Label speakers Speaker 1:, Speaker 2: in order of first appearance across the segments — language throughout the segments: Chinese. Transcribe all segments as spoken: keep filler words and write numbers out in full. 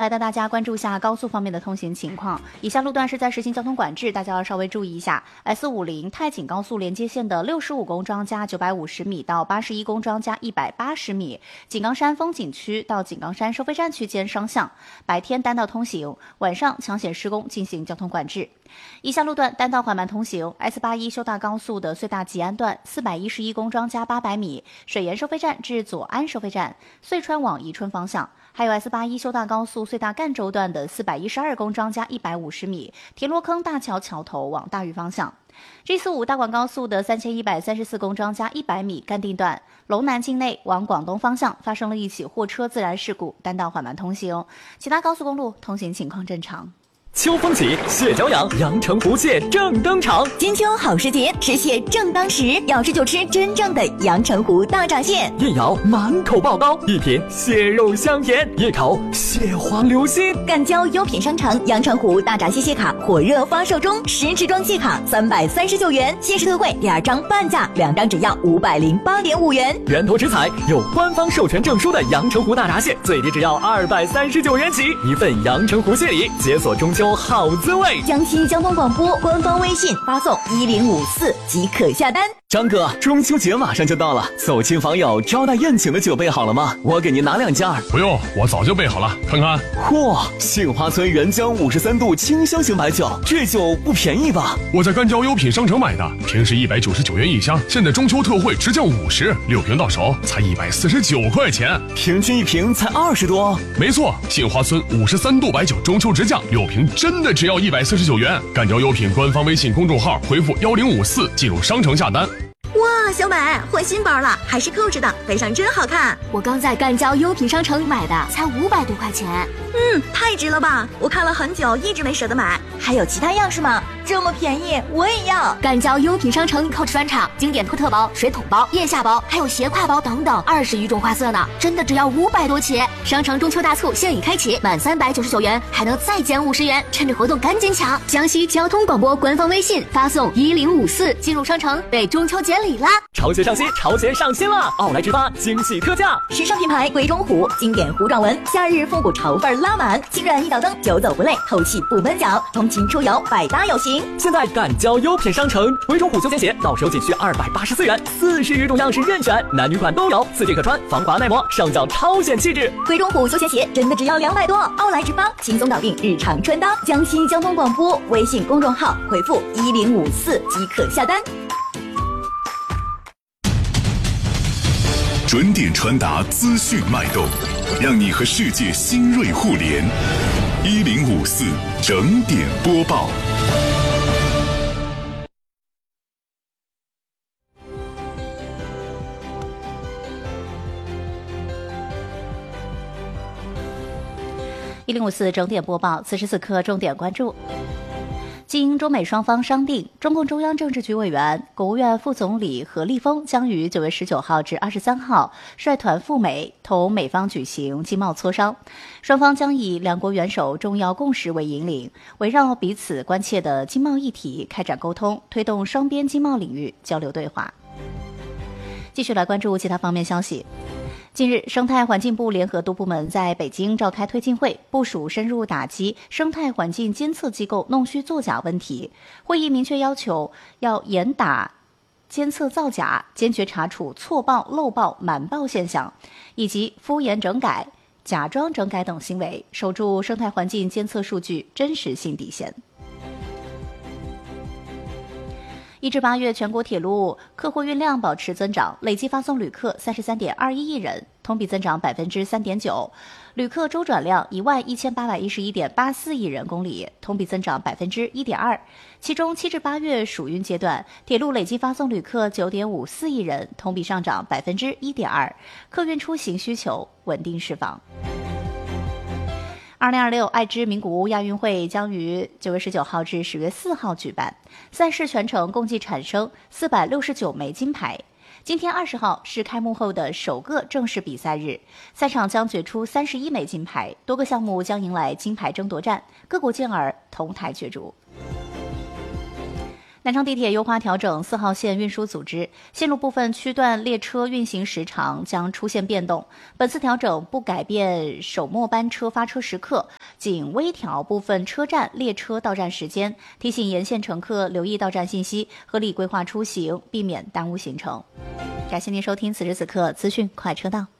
Speaker 1: 来带大家关注一下高速方面的通行情况。以下路段是在实行交通管制，大家要稍微注意一下。S 五十太景高速连接线的六十五公桩加九百五十米到八十一公桩加一百八十米，井冈山风景区到井冈山收费站区间双向，白天单道通行，晚上抢险施工进行交通管制。以下路段单道缓慢通行 ：S 八十一修大高速的隧大吉安段四百一十一公桩加八百米，水源收费站至左安收费站，遂川往宜春方向。还有 S 八十一修大高速隧大赣州段的四百一十二公桩加一百五十米，田螺坑大桥桥头往大屿方向。G 四十五大广高速的三千一百三十四公桩加一百米赣定段，龙南境内往广东方向发生了一起货车自燃事故，单道缓慢通行，其他高速公路通行情况正常。
Speaker 2: 秋风起，蟹脚痒，阳澄湖蟹正登场。
Speaker 3: 金秋好时节，吃蟹正当时，要吃就吃真正的阳澄湖大闸蟹。
Speaker 2: 一咬满口爆膏，一品蟹肉香甜，一口蟹黄流心。
Speaker 3: 赣交优品商城阳澄湖大闸蟹蟹卡火热发售中，十支装蟹卡三百三十九元，限时特惠，第二张半价，两张只要五百零八点五元。
Speaker 2: 源头直采有官方授权证书的阳澄湖大闸蟹，最低只要二百三十九元起，一份阳澄湖蟹礼，解锁中秋好滋味。
Speaker 3: 江西交通广播官方微信发送一零五四即可下单。
Speaker 2: 张哥，中秋节马上就到了，走亲访友招待宴请的酒备好了吗？我给您拿两件。
Speaker 4: 不用，我早就备好了，看看。
Speaker 2: 嚯，杏花村原浆五十三度清香型白酒，这酒不便宜吧？
Speaker 4: 我在赣交优品商城买的，平时一百九十九元一箱，现在中秋特惠直降五十，六瓶到手才一百四十九块钱，
Speaker 2: 平均一瓶才二十多。
Speaker 4: 没错，杏花村五十三度白酒中秋直降，六瓶真的只要一百四十九元。赣交优品官方微信公众号回复幺零五四进入商城下单。
Speaker 3: 哇，小美换新包了，还是扣着的，背上真好看。
Speaker 5: 我刚在赣交优品商城买的，才五百多块钱。
Speaker 3: 嗯，太值了吧！我看了很久，一直没舍得买。还有其他样式吗？这么便宜，我也要。
Speaker 5: 赣交优品商城 Coach 专场经典托特包、水桶包、腋下包，还有斜挎包等等，二十余种花色呢，真的只要五百多起。商城中秋大促现已开启，满三百九十九元还能再减五十元，趁着活动赶紧抢！江西交通广播官方微信发送一零五四进入商城，备中秋节礼啦！
Speaker 2: 潮鞋上新，潮鞋上新了！奥莱直发惊喜特价，
Speaker 3: 时尚品牌鬼冢虎经典糊状纹，夏日复古潮范拉满，轻软一脚蹬，久走不累，透气不闷脚，通勤出游百搭有型。
Speaker 2: 现在赣交优品商城，鬼冢虎休闲鞋到手仅需二百八十四元，四十余种样式任选，男女款都有，四季可穿，防滑耐磨，上脚超显气质。
Speaker 3: 鬼冢虎休闲鞋真的只要两百多，奥莱直发轻松搞定日常穿搭。江西交通广播微信公众号回复一零五四即可下单。
Speaker 6: 准点传达资讯脉动，让你和世界新锐互联。一零五四整点播报。
Speaker 1: 一零五四整点播报，此时此刻重点关注。经中美双方商定，中共中央政治局委员、国务院副总理何立峰将于九月十九号至二十三号率团赴美，同美方举行经贸磋商。双方将以两国元首重要共识为引领，围绕彼此关切的经贸议题开展沟通，推动双边经贸领域交流对话。继续来关注其他方面消息。近日，生态环境部联合多部门在北京召开推进会，部署深入打击生态环境监测机构弄虚作假问题。会议明确要求，要严打监测造假，坚决查处错报、漏报、瞒报现象，以及敷衍整改、假装整改等行为，守住生态环境监测数据真实性底线。一至八月，全国铁路客货运量保持增长，累计发送旅客三十三点二一亿人，同比增长百分之三点九；旅客周转量一万一千八百一十一点八四亿人公里，同比增长百分之一点二。其中，七至八月暑运阶段，铁路累计发送旅客九点五四亿人，同比上涨百分之一点二，客运出行需求稳定释放。二零二六爱知名古屋亚运会将于九月十九号至十月四号举办，赛事全程共计产生四百六十九枚金牌。今天二十号是开幕后的首个正式比赛日，赛场将决出三十一枚金牌，多个项目将迎来金牌争夺战，各国健儿同台角逐。南昌地铁优化调整四号线运输组织，线路部分区段列车运行时长将出现变动。本次调整不改变首末班车发车时刻， 仅微调部分车站列车到站时间，提醒沿线乘客留意到站信息，合理规划出行，避免耽误行程。感谢您收听此时此刻资讯快车道。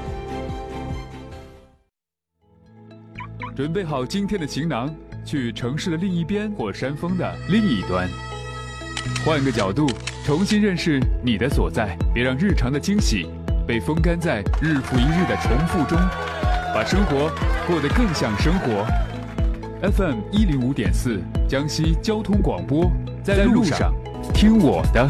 Speaker 7: 准备好今天的行囊，去城市的另一边或山峰的另一端，换个角度重新认识你的所在，别让日常的惊喜被风干在日复一日的重复中，把生活过得更像生活。 F M 一零五点四江西交通广播，在路上听我的。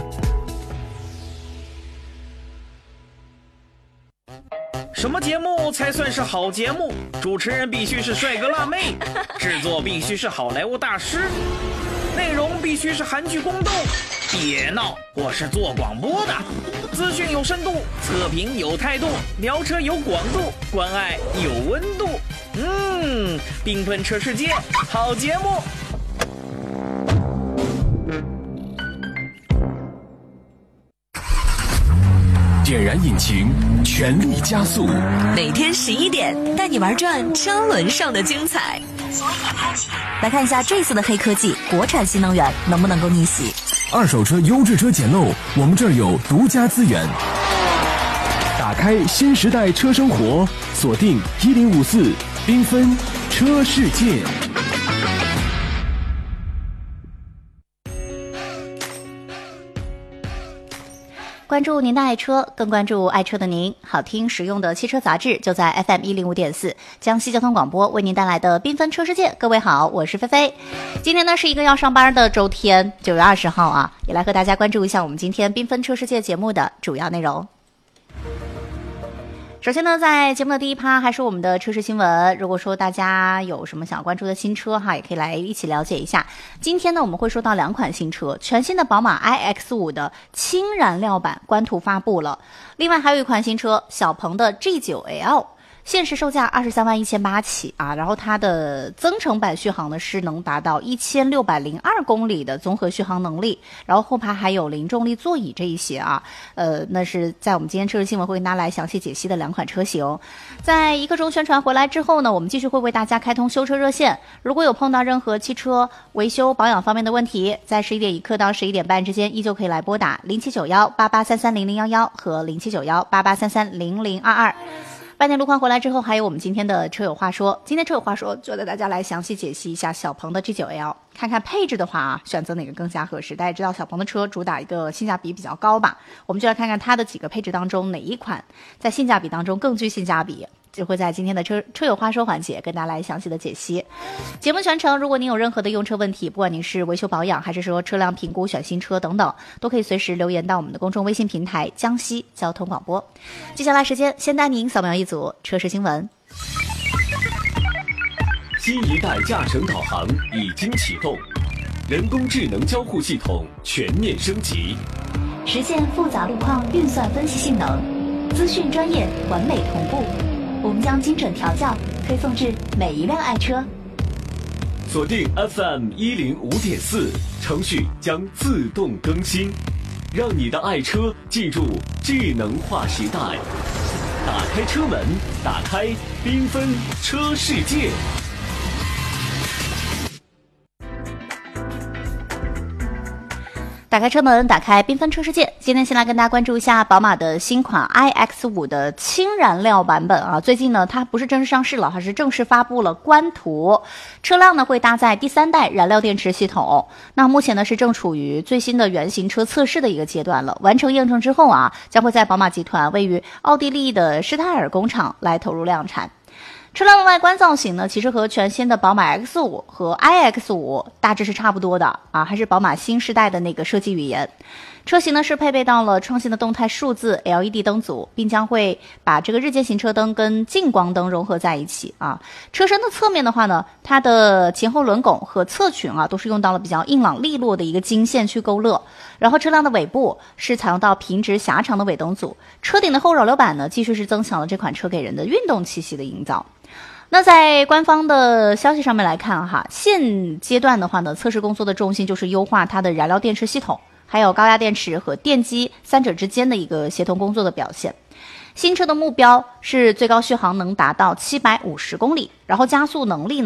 Speaker 8: 什么节目才算是好节目？主持人必须是帅哥辣妹，制作必须是好莱坞大师，内容必须是韩剧宫斗。别闹，我是做广播的，资讯有深度，测评有态度，聊车有广度，关爱有温度。嗯，缤纷车世界，好节目。
Speaker 6: 点燃引擎，全力加速。
Speaker 3: 每天十一点，带你玩转车轮上的精彩。所以开启，来看一下这次的黑科技，国产新能源能不能够逆袭？
Speaker 9: 二手车优质车捡漏，我们这儿有独家资源。打开新时代车生活，锁定一零五四缤纷车世界。
Speaker 1: 关注您的爱车，更关注爱车的您。好听实用的汽车杂志就在 F M 一零五点四江西交通广播为您带来的缤纷车世界。各位好，我是菲菲。今天呢是一个要上班的周天，九月二十号啊，也来和大家关注一下我们今天缤纷车世界节目的主要内容。首先呢，在节目的第一趴还是我们的车市新闻。如果说大家有什么想关注的新车哈，也可以来一起了解一下。今天呢，我们会说到两款新车，全新的宝马 I X 五 的氢燃料版官图发布了，另外还有一款新车小鹏的 G 九 L。限时售价二十三万一千八起啊，然后它的增程版续航呢是能达到一千六百零二公里的综合续航能力，然后后排还有零重力座椅这一些啊，呃，那是在我们今天车市新闻会跟大家来详细解析的两款车型。在一刻钟宣传回来之后呢，我们继续会为大家开通修车热线，如果有碰到任何汽车维修保养方面的问题，在十一点一刻到十一点半之间依旧可以来拨打零七九幺八八三三零零幺幺和零七九幺八八三三零零二二。半点路况回来之后，还有我们今天的车友话说。今天车友话说就带大家来详细解析一下小鹏的 G 九 L， 看看配置的话啊，选择哪个更加合适。大家知道小鹏的车主打一个性价比比较高吧，我们就来看看它的几个配置当中哪一款在性价比当中更具性价比，就会在今天的车车友话说环节跟大家来详细的解析。节目全程如果您有任何的用车问题，不管您是维修保养还是说车辆评估选新车等等，都可以随时留言到我们的公众微信平台江西交通广播。接下来时间先带您扫描一组车市新闻。
Speaker 2: 新一代驾乘导航已经启动，人工智能交互系统全面升级，
Speaker 10: 实现复杂路况运算分析性能，资讯专业完美同步。我们将精准调教推送至每一辆爱车。
Speaker 2: 锁定 F M 一零五点四，程序将自动更新，让你的爱车记住智能化时代。打开车门，打开缤纷车世界。
Speaker 1: 打开车门，打开缤纷车世界。今天先来跟大家关注一下宝马的新款 I X 五 的氢燃料版本啊。最近呢，它不是正式上市了，它是正式发布了官图。车辆呢会搭载第三代燃料电池系统。那目前呢是正处于最新的原型车测试的一个阶段了。完成验证之后啊，将会在宝马集团位于奥地利的施泰尔工厂来投入量产。车辆的外观造型呢，其实和全新的宝马 X 五 和 I X 五 大致是差不多的啊，还是宝马新时代的那个设计语言。车型呢是配备到了创新的动态数字 L E D 灯组，并将会把这个日间行车灯跟近光灯融合在一起啊。车身的侧面的话呢，它的前后轮拱和侧裙啊都是用到了比较硬朗利落的一个金线去勾勒。然后车辆的尾部是采用到平直狭长的尾灯组，车顶的后扰流板呢继续是增强了这款车给人的运动气息的营造。那在官方的消息上面来看哈，现阶段的话呢，测试工作的重心就是优化它的燃料电池系统，还有高压电池和电机三者之间的一个协同工作的表现。新车的目标是最高续航能达到七百五十公里，然后加速能力呢